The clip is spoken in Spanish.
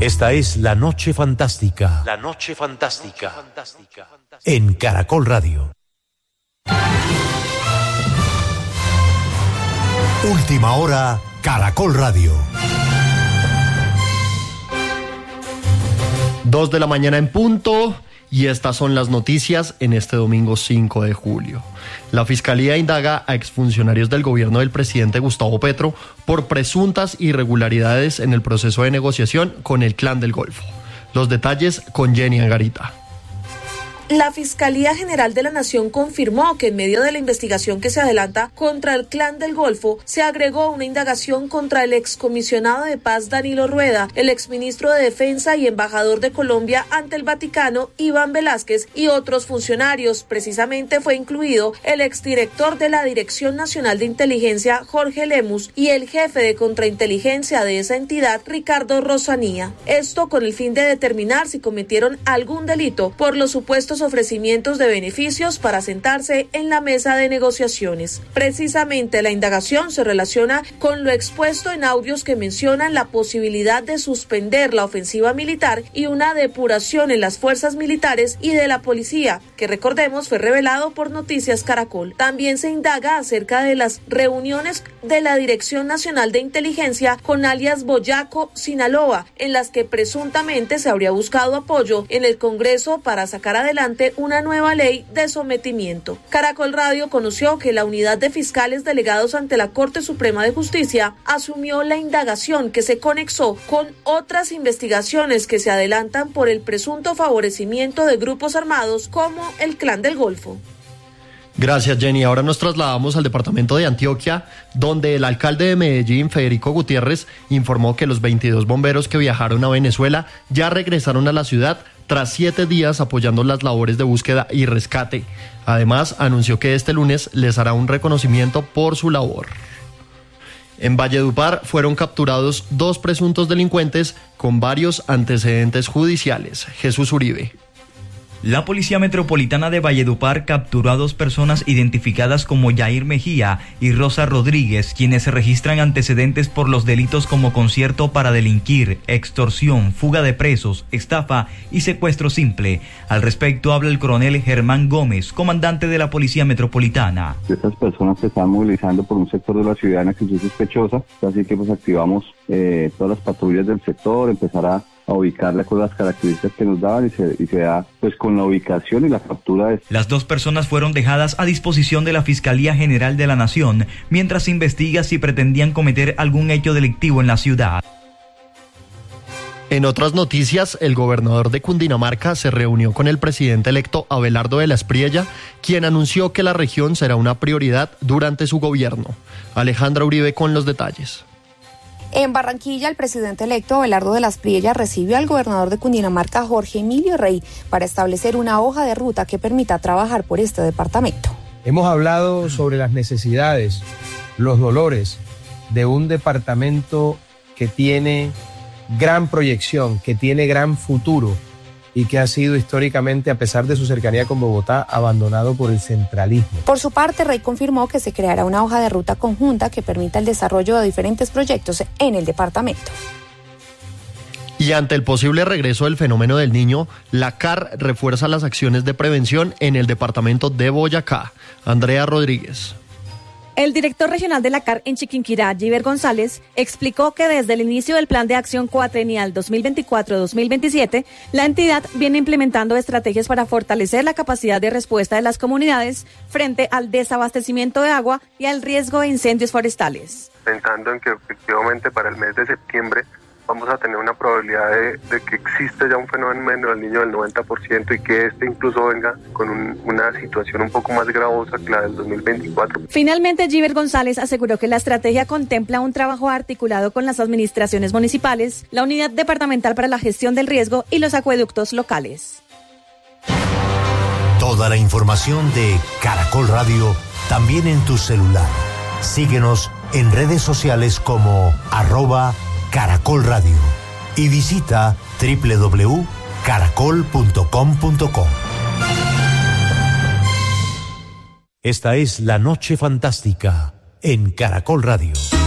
Esta es La Noche Fantástica. La Noche Fantástica. En Caracol Radio. Última hora, Caracol Radio. 2 de la mañana en punto, y estas son las noticias en este domingo 5 de julio. La Fiscalía indaga a exfuncionarios del gobierno del presidente Gustavo Petro por presuntas irregularidades en el proceso de negociación con el Clan del Golfo. Los detalles con Jenny Angarita. La Fiscalía General de la Nación confirmó que en medio de la investigación que se adelanta contra el Clan del Golfo, se agregó una indagación contra el excomisionado de paz Danilo Rueda, el exministro de Defensa y embajador de Colombia ante el Vaticano, Iván Velázquez, y otros funcionarios. Precisamente fue incluido el exdirector de la Dirección Nacional de Inteligencia, Jorge Lemus, y el jefe de contrainteligencia de esa entidad, Ricardo Rosanía. Esto con el fin de determinar si cometieron algún delito por los supuestos ofrecimientos de beneficios para sentarse en la mesa de negociaciones. Precisamente la indagación se relaciona con lo expuesto en audios que mencionan la posibilidad de suspender la ofensiva militar y una depuración en las fuerzas militares y de la policía, que recordemos fue revelado por Noticias Caracol. También se indaga acerca de las reuniones de la Dirección Nacional de Inteligencia con alias Boyaco Sinaloa, en las que presuntamente se habría buscado apoyo en el Congreso para sacar adelante una nueva ley de sometimiento. Caracol Radio conoció que la unidad de fiscales delegados ante la Corte Suprema de Justicia asumió la indagación, que se conexó con otras investigaciones que se adelantan por el presunto favorecimiento de grupos armados como el Clan del Golfo. Gracias, Jenny. Ahora nos trasladamos al departamento de Antioquia, donde el alcalde de Medellín, Federico Gutiérrez, informó que los 22 bomberos que viajaron a Venezuela ya regresaron a la ciudad tras 7 días apoyando las labores de búsqueda y rescate. Además, anunció que este lunes les hará un reconocimiento por su labor. En Valledupar fueron capturados 2 presuntos delincuentes con varios antecedentes judiciales. Jesús Uribe. La Policía Metropolitana de Valledupar capturó a 2 personas identificadas como Yair Mejía y Rosa Rodríguez, quienes se registran antecedentes por los delitos como concierto para delinquir, extorsión, fuga de presos, estafa y secuestro simple. Al respecto habla el coronel Germán Gómez, comandante de la Policía Metropolitana. Estas personas se están movilizando por un sector de la ciudad en actitud sospechosa, así que activamos todas las patrullas del sector, empezar a ubicarle con las características que nos daban y se da con la ubicación y la captura de... Las 2 personas fueron dejadas a disposición de la Fiscalía General de la Nación mientras se investiga si pretendían cometer algún hecho delictivo en la ciudad. En otras noticias, el gobernador de Cundinamarca se reunió con el presidente electo Abelardo de la Espriella, quien anunció que la región será una prioridad durante su gobierno. Alejandra Uribe con los detalles. En Barranquilla, el presidente electo Abelardo de la Espriella recibió al gobernador de Cundinamarca, Jorge Emilio Rey, para establecer una hoja de ruta que permita trabajar por este departamento. Hemos hablado sobre las necesidades, los dolores de un departamento que tiene gran proyección, que tiene gran futuro y que ha sido históricamente, a pesar de su cercanía con Bogotá, abandonado por el centralismo. Por su parte, Rey confirmó que se creará una hoja de ruta conjunta que permita el desarrollo de diferentes proyectos en el departamento. Y ante el posible regreso del fenómeno del Niño, la CAR refuerza las acciones de prevención en el departamento de Boyacá. Andrea Rodríguez. El director regional de la CAR en Chiquinquirá, Giver González, explicó que desde el inicio del Plan de Acción Cuatrienal 2024-2027, la entidad viene implementando estrategias para fortalecer la capacidad de respuesta de las comunidades frente al desabastecimiento de agua y al riesgo de incendios forestales. Pensando en que efectivamente para el mes de septiembre vamos a tener una probabilidad de que existe ya un fenómeno del Niño del 90% y que este incluso venga con una situación un poco más gravosa que la del 2024. Finalmente, Giver González aseguró que la estrategia contempla un trabajo articulado con las administraciones municipales, la Unidad Departamental para la Gestión del Riesgo y los acueductos locales. Toda la información de Caracol Radio también en tu celular. Síguenos en redes sociales como @Caracol Radio y visita www.caracol.com.co. Esta es La Noche Fantástica en Caracol Radio.